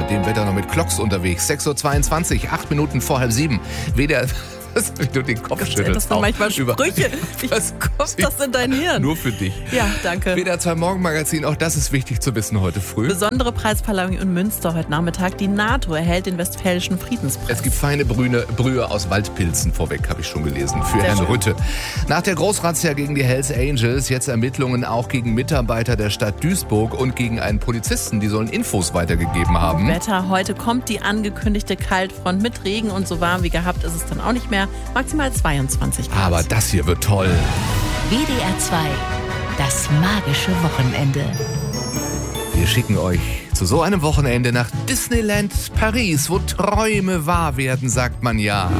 dem Wetter noch mit Clocks unterwegs. 6.22 Uhr, 8 Minuten vor 6:30. Weder... Das habe ich nur den Kopf schüttelt. Das sind manchmal Sprüche. Was kommt das in dein Hirn? Nur für dich. Ja, danke. WDR 2 Morgenmagazin, auch das ist wichtig zu wissen heute früh. Besondere Preisverleihung in Münster heute Nachmittag. Die NATO erhält den Westfälischen Friedenspreis. Es gibt feine Brühe aus Waldpilzen vorweg, habe ich schon gelesen, für Herrn Rütte. Nach der Großrazzia gegen die Hells Angels jetzt Ermittlungen auch gegen Mitarbeiter der Stadt Duisburg und gegen einen Polizisten, die sollen Infos weitergegeben haben. Wetter, heute kommt die angekündigte Kaltfront mit Regen und so warm wie gehabt ist es dann auch nicht mehr. Maximal 22 Grad. Aber das hier wird toll. WDR 2, das magische Wochenende. Wir schicken euch zu so einem Wochenende nach Disneyland Paris, wo Träume wahr werden, sagt man ja.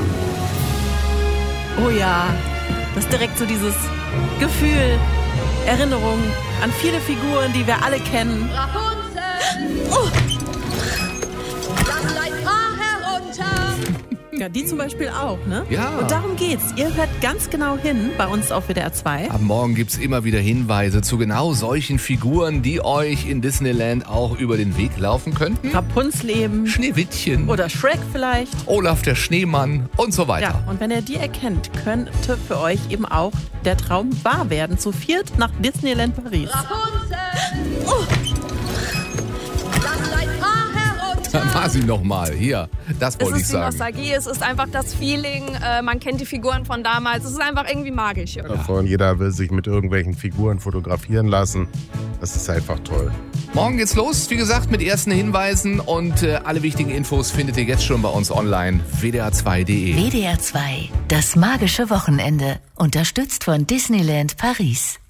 Oh ja, das ist direkt so dieses Gefühl, Erinnerung an viele Figuren, die wir alle kennen. Rapunzel! Oh. Lass dein Haar herunter! Ja, die zum Beispiel auch, ne? Ja. Und darum geht's. Ihr hört ganz genau hin bei uns auf WDR 2. Ab morgen gibt's immer wieder Hinweise zu genau solchen Figuren, die euch in Disneyland auch über den Weg laufen könnten. Rapunzel eben. Schneewittchen. Oder Shrek vielleicht. Olaf der Schneemann und so weiter. Ja, und wenn ihr die erkennt, könnte für euch eben auch der Traum wahr werden. Zu viert nach Disneyland Paris. Rapunzel! Lass dein Haar herunter! Da war sie nochmal. Hier, das wollte ich sagen. Es ist die Nostalgie, es ist einfach das Feeling, man kennt die Figuren von damals, es ist einfach irgendwie magisch. Davon. Jeder will sich mit irgendwelchen Figuren fotografieren lassen. Das ist einfach toll. Morgen geht's los, wie gesagt, mit ersten Hinweisen und alle wichtigen Infos findet ihr jetzt schon bei uns online. WDR2.de. WDR 2, das magische Wochenende. Unterstützt von Disneyland Paris.